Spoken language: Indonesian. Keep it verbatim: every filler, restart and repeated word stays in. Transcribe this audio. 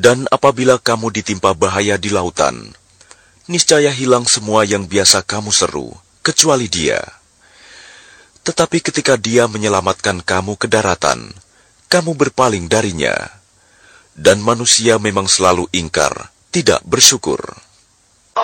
Dan apabila kamu ditimpa bahaya di lautan, niscaya hilang semua yang biasa kamu seru, kecuali dia. Tetapi ketika dia menyelamatkan kamu ke daratan, kamu berpaling darinya. Dan manusia memang selalu ingkar, tidak bersyukur.